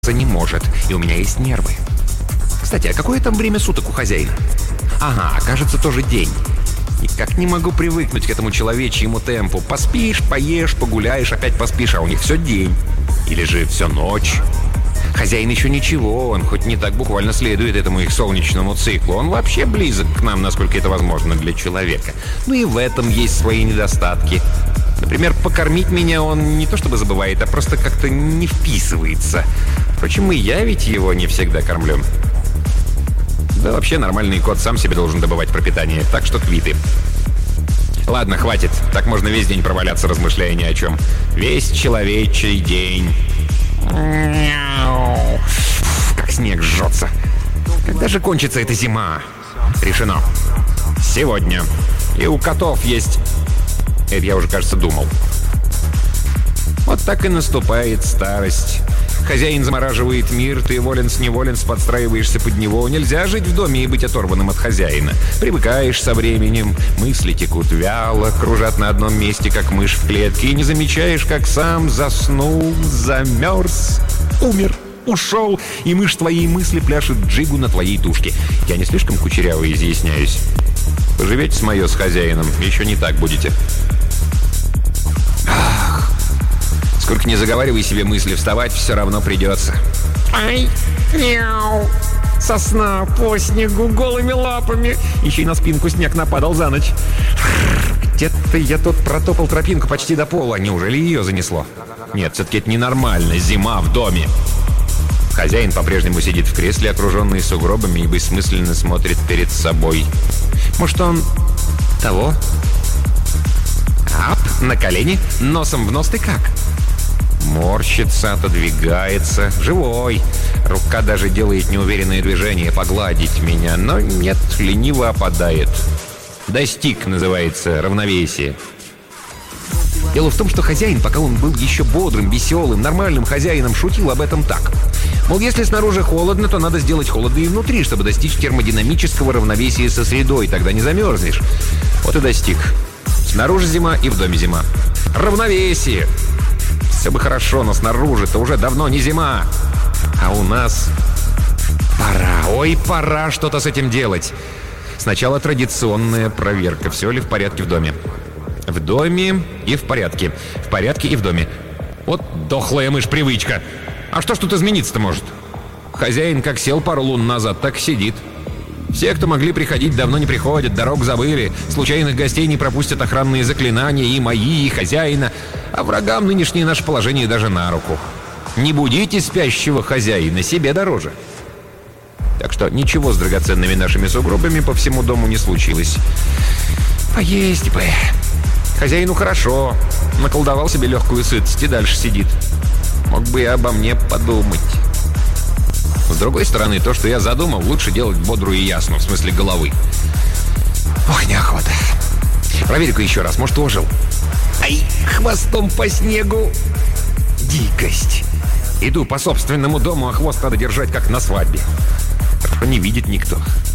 не может, и у меня есть нервы. Кстати, а какое там время суток у хозяина? Ага, кажется, тоже день. Никак не могу привыкнуть к этому человечьему темпу. Поспишь, поешь, погуляешь, опять поспишь, а у них все день. Или же все ночь. Хозяин еще ничего, он хоть не так буквально следует этому их солнечному циклу. Он вообще близок к нам, насколько это возможно для человека. Ну и в этом есть свои недостатки. Например, покормить меня он не то чтобы забывает, а просто как-то не вписывается. Впрочем, и я ведь его не всегда кормлю. Да вообще нормальный кот сам себе должен добывать пропитание, так что квиты. Ладно, хватит. Так можно весь день проваляться, размышляя ни о чем. Весь человечий день. Как снег жжется. Когда же кончится эта зима? Решено. Сегодня. И у котов есть... Это я уже, кажется, думал. Вот так и наступает старость. Хозяин замораживает мир, ты волен-неволен подстраиваешься под него. Нельзя жить в доме и быть оторванным от хозяина. Привыкаешь со временем, мысли текут вяло, кружат на одном месте, как мышь в клетке, и не замечаешь, как сам заснул, замерз, умер, ушел, и мышь твоей мысли пляшет джигу на твоей тушке. Я не слишком кучеряво изъясняюсь. Поживете с моё с хозяином, еще не так будете. Сколько не заговаривай себе мысли, вставать все равно придется. Ай, мяу. Сосна по снегу голыми лапами. Еще и на спинку снег нападал за ночь. Где-то я тут протопал тропинку почти до пола. Неужели ее занесло? Нет, все-таки это ненормально. Зима в доме. Хозяин по-прежнему сидит в кресле, окруженный сугробами, и бессмысленно смотрит перед собой. Может, он того? Ап, на колени, носом в нос, ты как? Морщится, отодвигается. Живой. Рука даже делает неуверенное движение погладить меня, но нет, лениво опадает. Достиг, называется, равновесие. Дело в том, что хозяин, пока он был еще бодрым, веселым, нормальным хозяином, шутил об этом так. Мол, если снаружи холодно, то надо сделать холодно и внутри, чтобы достичь термодинамического равновесия со средой, тогда не замерзнешь. Вот и достиг. Снаружи зима и в доме зима. Равновесие! Все бы хорошо, но снаружи-то уже давно не зима. А у нас пора. Ой, пора что-то с этим делать. Сначала традиционная проверка. Все ли в порядке в доме? В доме и в порядке. В порядке и в доме. Вот дохлая мышь привычка. А что ж тут измениться-то может? Хозяин как сел пару лун назад, так и сидит. Все, кто могли приходить, давно не приходят, дорог забыли. Случайных гостей не пропустят охранные заклинания, и мои, и хозяина. А врагам нынешнее наше положение даже на руку. Не будите спящего хозяина, себе дороже. Так что ничего с драгоценными нашими сугробами по всему дому не случилось. Поесть бы. Хозяину хорошо. Наколдовал себе легкую сытость и дальше сидит. Мог бы и обо мне подумать. С другой стороны, то, что я задумал, лучше делать бодрую и ясную, в смысле головы. Ох, неохота. Проверь-ка еще раз, может, ожил. Ай, хвостом по снегу. Дикость. Иду по собственному дому, а хвост надо держать, как на свадьбе. Хорошо, не видит никто.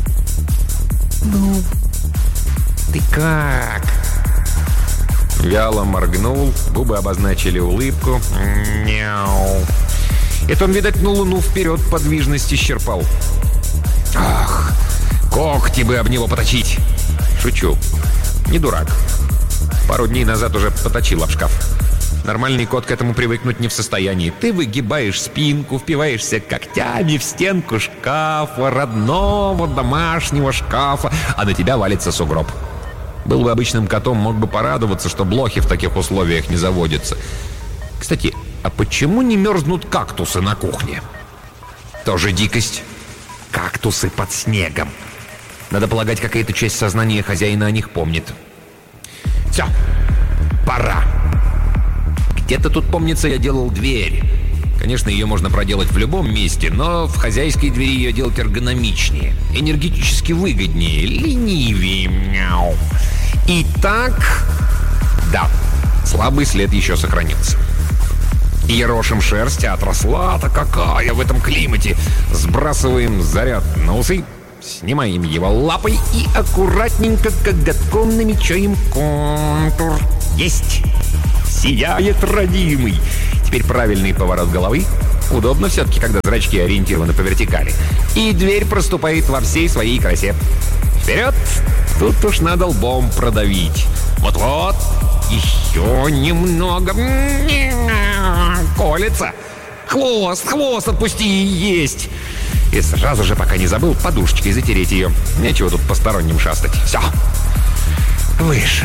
Ну, ты как? Вяло моргнул, губы обозначили улыбку. Няу. Это он, видать, на луну вперед подвижность исчерпал. Ах, когти бы об него поточить. Шучу. Не дурак. Пару дней назад уже поточил об шкаф. Нормальный кот к этому привыкнуть не в состоянии. Ты выгибаешь спинку, впиваешься когтями в стенку шкафа, родного домашнего шкафа, а на тебя валится сугроб. Был бы обычным котом, мог бы порадоваться, что блохи в таких условиях не заводятся. Кстати, а почему не мерзнут кактусы на кухне? Тоже дикость. Кактусы под снегом. Надо полагать, какая-то часть сознания хозяина о них помнит. Все, пора. Где-то тут, помнится, я делал дверь. Конечно, ее можно проделать в любом месте, но в хозяйской двери ее делать эргономичнее, энергетически выгоднее, ленивее. Мяу. Итак, да, слабый след еще сохранился. Ерошим шерсть, а отросла-то какая в этом климате. Сбрасываем заряд на усы, снимаем его лапой и аккуратненько коготком намечаем контур. Есть! Сияет родимый. Теперь правильный поворот головы. Удобно все-таки, когда зрачки ориентированы по вертикали. И дверь проступает во всей своей красе. Вперед! Тут уж надо лбом продавить. Вот-вот. Еще немного. Колется. Хвост отпусти, есть. И сразу же, пока не забыл, подушечкой затереть ее. Нечего тут посторонним шастать. Все. Вышел.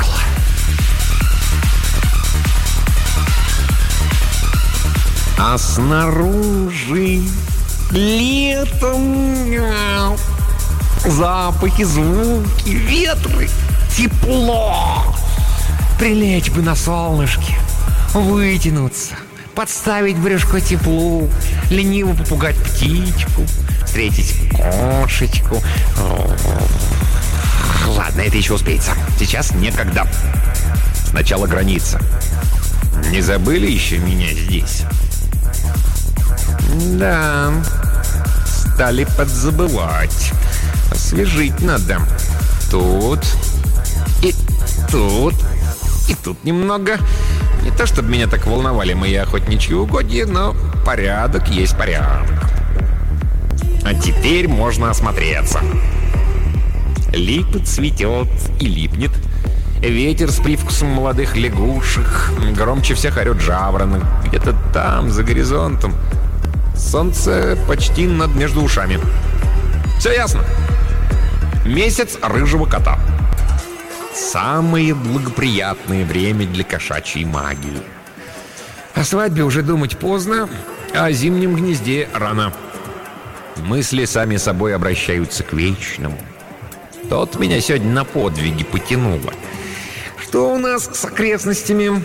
А снаружи летом запахи, звуки, ветры, тепло. Прилечь бы на солнышке, вытянуться, подставить брюшко теплу, лениво попугать птичку, встретить кошечку. Ладно, это еще успеется. Сейчас некогда. Сначала граница. Не забыли еще меня здесь? Да, стали подзабывать. Освежить надо. Тут и тут. И тут немного. Не то, чтобы меня так волновали мои охотничьи угодья, но порядок есть порядок. А теперь можно осмотреться. Липа цветет и липнет. Ветер с привкусом молодых лягушек. Громче всех орет жаворонок. Где-то там, за горизонтом. Солнце почти между ушами. Все ясно. Месяц рыжего кота. Самое благоприятное время для кошачьей магии. О свадьбе уже думать поздно, а о зимнем гнезде рано. Мысли сами собой обращаются к вечному. Тот меня сегодня на подвиги потянуло. Что у нас с окрестностями?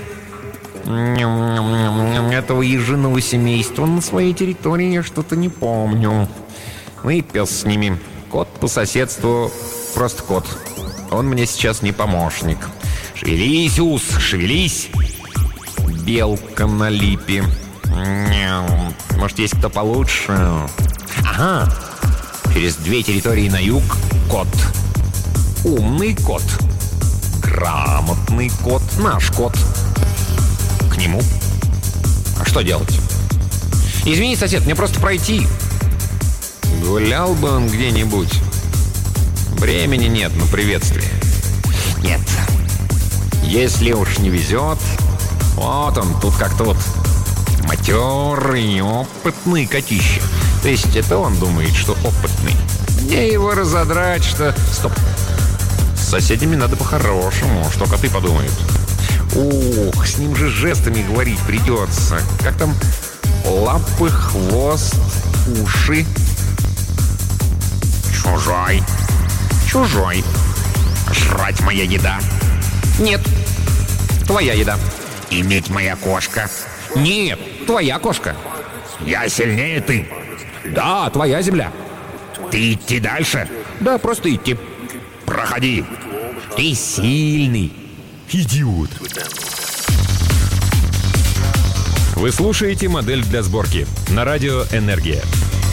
Этого ежиного семейства на своей территории я что-то не помню. Ну и пес с ними. Кот по соседству, просто кот. Он мне сейчас не помощник. Шевелись, ус, шевелись. Белка на липе. Может, есть кто получше? Ага. Через 2 территории на юг кот. Умный кот. Грамотный кот. Наш кот. К нему. А что делать? Извини, сосед, мне просто пройти. Гулял бы он где-нибудь. Времени нет на приветствие. Нет. Если уж не везет, вот он, тут как тут. Матерый, опытный котище. То есть это он думает, что опытный. Мне его разодрать, что... Стоп. С соседями надо по-хорошему, что коты подумают. Ох, с ним же жестами говорить придется. Как там? Лапы, хвост, уши. Чужой. Чужой. Жрать моя еда. Нет. Твоя еда. Иметь моя кошка. Нет. Твоя кошка. Я сильнее ты. Да, твоя земля. Ты идти дальше? Да, просто идти. Проходи. Ты сильный. Идиот. Вы слушаете «Модель для сборки» на радио «Энергия».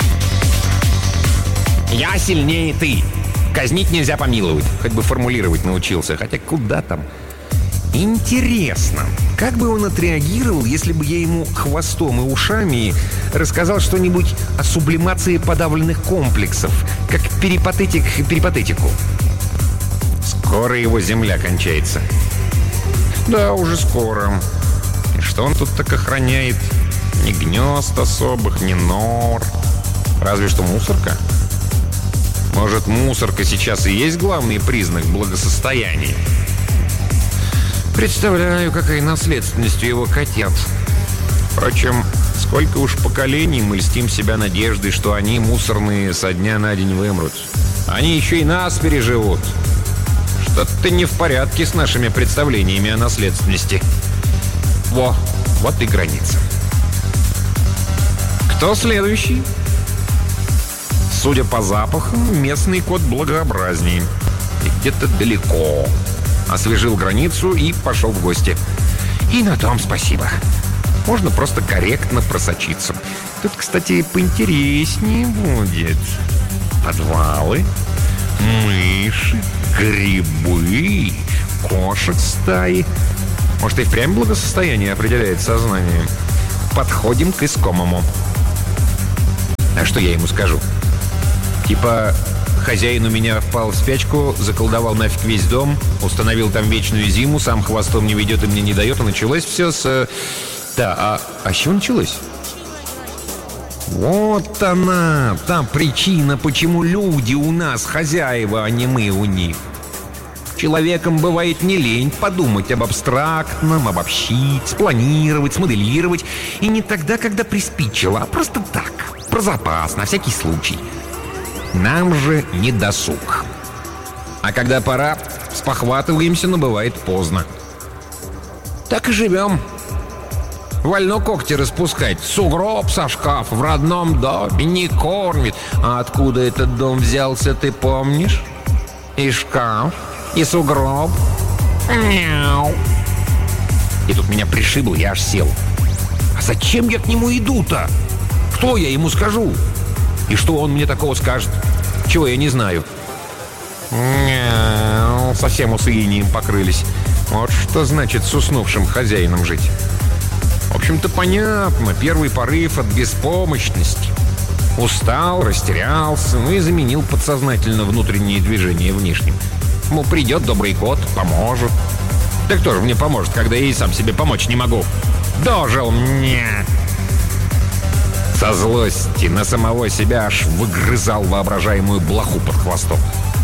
Я сильнее ты. Казнить нельзя помиловать. Хоть бы формулировать научился. Хотя куда там? Интересно, как бы он отреагировал, если бы я ему хвостом и ушами рассказал что-нибудь о сублимации подавленных комплексов, как перипатетику. Скоро его земля кончается. Да, уже скоро. И что он тут так охраняет? Ни гнезд особых, ни нор. Разве что мусорка. Может, мусорка сейчас и есть главный признак благосостояния? Представляю, какая наследственность у его котят. Впрочем, сколько уж поколений мы льстим себя надеждой, что они, мусорные, со дня на день вымрут. Они еще и нас переживут. Что-то не в порядке с нашими представлениями о наследственности. Вот и граница. Кто следующий? Судя по запахам, местный кот благообразнее. И где-то далеко. Освежил границу и пошел в гости. И на том спасибо. Можно просто корректно просочиться. Тут, кстати, поинтереснее будет. Подвалы, мыши, грибы, кошек стаи. Может, и впрямь благосостояние определяет сознание. Подходим к искомому. А что я ему скажу? Типа, хозяин у меня впал в спячку, заколдовал нафиг весь дом, установил там вечную зиму, сам хвостом не ведет и мне не дает, и началось все с... Да, а с чего началось? Вот она, та причина, почему люди у нас хозяева, а не мы у них. Человеком бывает не лень подумать об абстрактном, обобщить, спланировать, смоделировать. И не тогда, когда приспичило, а просто так, про запас, на всякий случай. Нам же не досуг. А когда пора, спохватываемся, но бывает поздно. Так и живем. Вольно когти распускать. Сугроб со шкафа в родном доме не кормит. А откуда этот дом взялся, ты помнишь? И шкаф, и сугроб. Мяу. И тут меня пришибло, я аж сел. А зачем я к нему иду-то? Что я ему скажу? И что он мне такого скажет? Чего я не знаю? Мяу. Совсем усы инием покрылись. Вот что значит с уснувшим хозяином жить. В общем-то, понятно. Первый порыв от беспомощности. Устал, растерялся, ну и заменил подсознательно внутренние движения внешним. Мол, придет добрый кот, поможет. Да кто же мне поможет, когда я и сам себе помочь не могу? Дожил мне! Со злости на самого себя аж выгрызал воображаемую блоху под хвостом.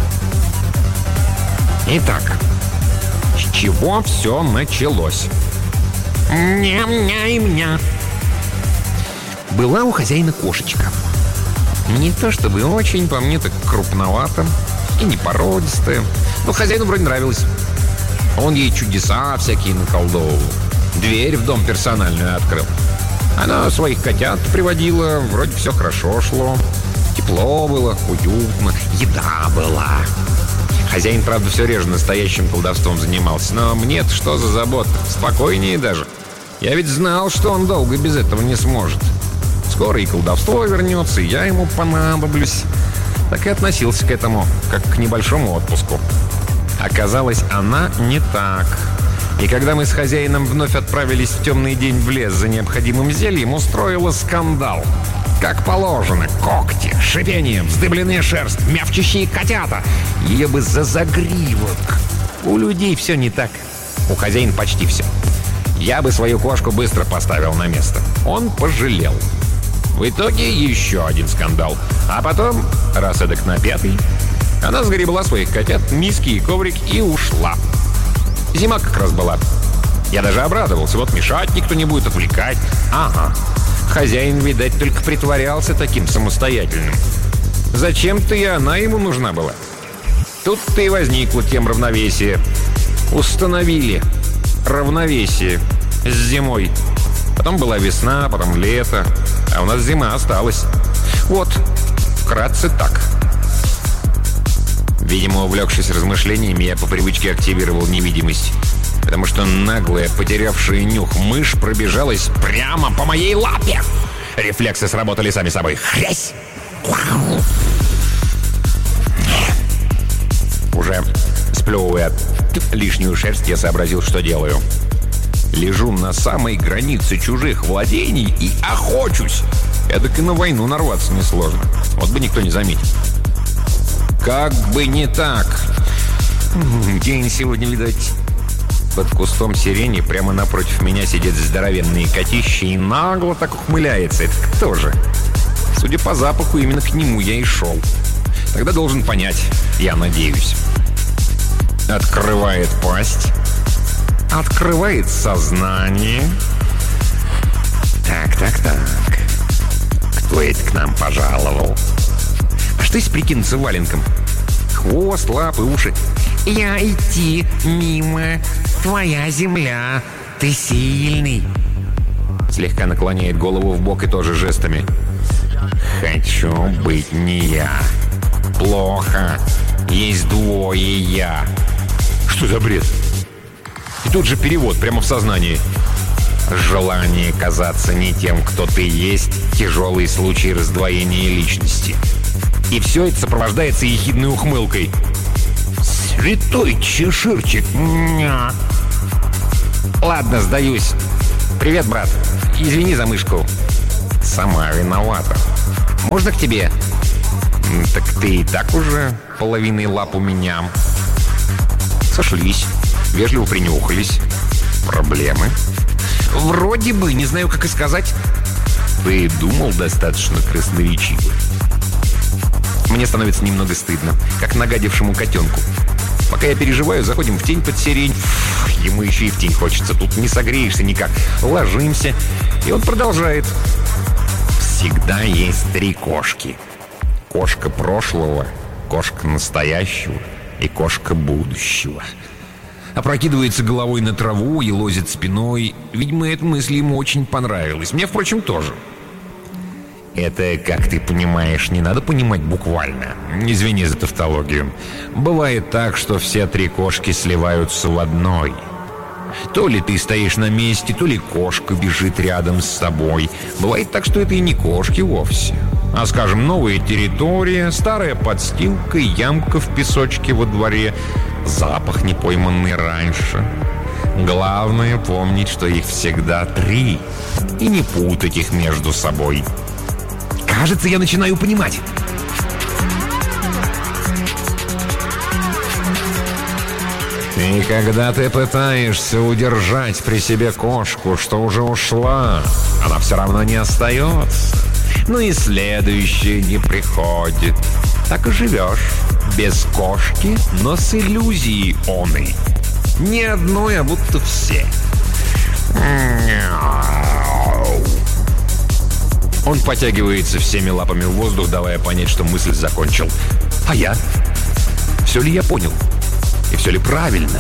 Итак, с чего все началось? Ням-ня-мня. Была у хозяина кошечка. Не то чтобы очень, по мне так крупновато и не породистая. Но хозяину вроде нравилось. Он ей чудеса всякие наколдовывал. Дверь в дом персональную открыл. Она своих котят приводила, вроде все хорошо шло. Тепло было, уютно, еда была. Хозяин, правда, все реже настоящим колдовством занимался. Но мне-то что за забота? Спокойнее даже. Я ведь знал, что он долго без этого не сможет. Скоро и колдовство вернется, и я ему понадоблюсь. Так и относился к этому, как к небольшому отпуску. Оказалось, она не так. И когда мы с хозяином вновь отправились в темный день в лес за необходимым зельем, устроила скандал. Как положено, когти, шипение, вздыбленная шерсть, мявчащие котята. Ее бы за загривок. У людей все не так. У хозяина почти все. Я бы свою кошку быстро поставил на место. Он пожалел. В итоге еще один скандал. А потом, раз эдак на пятый, она сгребла своих котят, миски и коврик и ушла. Зима как раз была. Я даже обрадовался. Вот мешать никто не будет, отвлекать. Ага. Хозяин, видать, только притворялся таким самостоятельным. Зачем-то и она ему нужна была. Тут-то и возникло тем равновесие. Установили равновесие с зимой. Потом была весна, потом лето. А у нас зима осталась. Вот, вкратце так. Видимо, увлекшись размышлениями, я по привычке активировал невидимость. Потому что наглая, потерявшая нюх мышь пробежалась прямо по моей лапе. Рефлексы сработали сами собой. Хрясь! Уже сплевывая лишнюю шерсть, я сообразил, что делаю. Лежу на самой границе чужих владений и охочусь. Эдак и на войну нарваться несложно. Вот бы никто не заметил. Как бы не так. День сегодня, видать. Под кустом сирени прямо напротив меня сидят здоровенные котища и нагло так ухмыляется. Это кто же? Судя по запаху, именно к нему я и шел. Тогда должен понять, я надеюсь. Открывает пасть. Открывает сознание. Так. Кто это к нам пожаловал? А что если прикинуться валенком? Хвост, лапы, уши. Я идти мимо. Твоя земля. Ты сильный. Слегка наклоняет голову в бок и тоже жестами. Хочу быть не я. Плохо. Есть двое я. Что за бред? И тут же перевод прямо в сознании. Желание казаться не тем, кто ты есть. Тяжелый случай раздвоения личности. И все это сопровождается ехидной ухмылкой. Святой чеширчик. Ладно, сдаюсь. Привет, брат. Извини за мышку. Сама виновата. Можно к тебе?» «Так ты и так уже половиной лап у меня». Сошлись, вежливо принюхались. «Проблемы?» «Вроде бы, не знаю, как и сказать». «Ты думал достаточно красноречиво?» Мне становится немного стыдно, как нагадившему котенку. Пока я переживаю, заходим в тень под сирень. Ему еще и в тень хочется, тут не согреешься никак. Ложимся, и он продолжает. «Всегда есть 3 кошки. Кошка прошлого, кошка настоящего и кошка будущего». Опрокидывается головой на траву и лозит спиной. Видимо, эта мысль ему очень понравилась. Мне, впрочем, тоже. Это, как ты понимаешь, не надо понимать буквально. Извини за тавтологию. Бывает так, что все 3 кошки сливаются в одной. То ли ты стоишь на месте, то ли кошка бежит рядом с тобой. Бывает так, что это и не кошки вовсе. А, скажем, новая территория, старая подстилка, ямка в песочке во дворе, запах, не пойманный раньше. Главное помнить, что их всегда 3, и не путать их между собой. Кажется, я начинаю понимать. И когда ты пытаешься удержать при себе кошку, что уже ушла, она все равно не остается. Ну и следующее не приходит. Так и живешь. Без кошки, но с иллюзией оной. Не одной, а будто все. Он потягивается всеми лапами в воздух, давая понять, что мысль закончил. А я? Все ли я понял? И все ли правильно?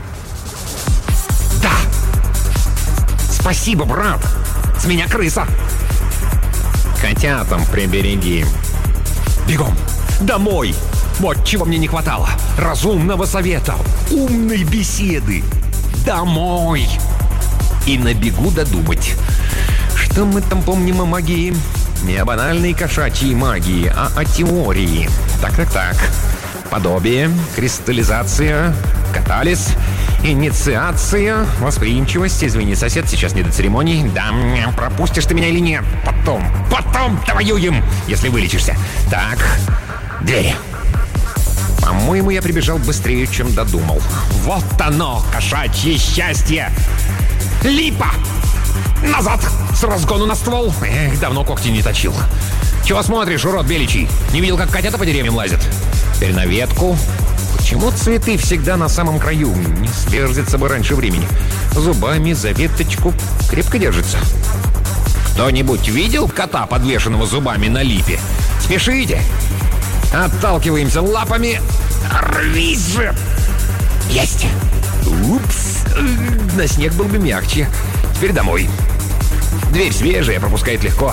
Да! Спасибо, брат! С меня крыса! Котятам прибереги. Бегом! Домой! Вот чего мне не хватало. Разумного совета, умной беседы. Домой! И на бегу додумать. Что мы там помним о магии? Не о банальной кошачьей магии, а о теории. Так. Подобие, кристаллизация, катализ, инициация, восприимчивость. Извини, сосед, сейчас не до церемоний. Да, пропустишь ты меня или нет? Потом довоюем, если вылечишься. Так, двери. По-моему, я прибежал быстрее, чем додумал. Вот оно, кошачье счастье! Липа! Назад! С разгону на ствол! Эх, давно когти не точил. Чего смотришь, урод беличий? Не видел, как котята по деревьям лазят? Теперь на ветку. Почему цветы всегда на самом краю? Не сверзится бы раньше времени. Зубами за веточку крепко держится. Кто-нибудь видел кота, подвешенного зубами на липе? Спешите! Отталкиваемся лапами. Рвись же! Есть! Упс! На снег был бы мягче. Теперь домой. Дверь свежая, пропускает легко.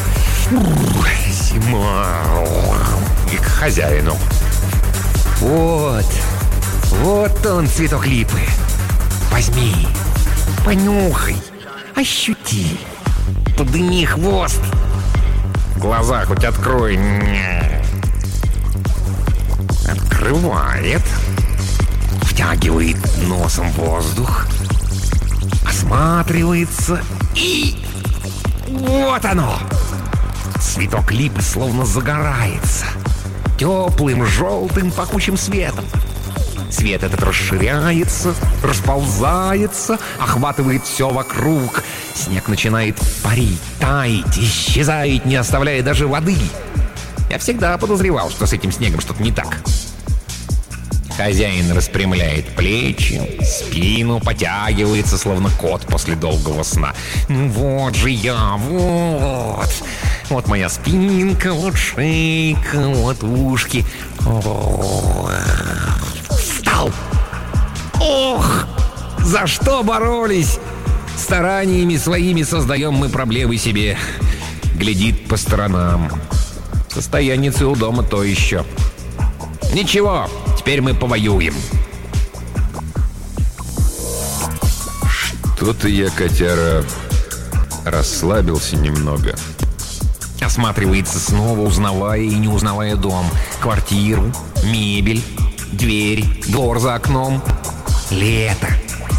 Зима. И к хозяину. Вот он, цветок липы. Возьми, понюхай, ощути. Подыми хвост. Глаза хоть открой. Открывает. Втягивает носом воздух. Осматривается. И вот оно. Цветок липы словно загорается. Теплым, желтым, пахучим светом. Свет этот расширяется, расползается, охватывает все вокруг. Снег начинает парить, таять, исчезает, не оставляя даже воды. Я всегда подозревал, что с этим снегом что-то не так. Хозяин распрямляет плечи, спину потягивается, словно кот после долгого сна. Вот же я, вот. Вот моя спинка, вот шейка, вот ушки. Встал! Ох! За что боролись? Стараниями своими создаем мы проблемы себе. Глядит по сторонам. Состояние у дома то еще. Ничего, теперь мы повоюем. Что-то я, котяра, расслабился немного. Осматривается снова, узнавая и не узнавая дом. Квартиру, мебель, дверь, двор за окном. Лето.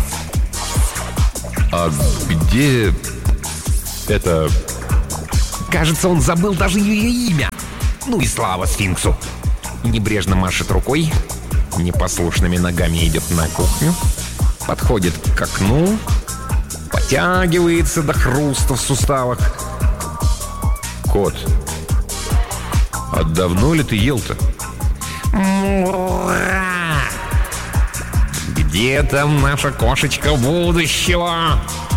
А где это... Кажется, он забыл даже ее имя. Ну и слава сфинксу. Небрежно машет рукой, непослушными ногами идет на кухню, подходит к окну, потягивается до хруста в суставах. Кот, а давно ли ты ел-то? Где там наша кошечка будущего?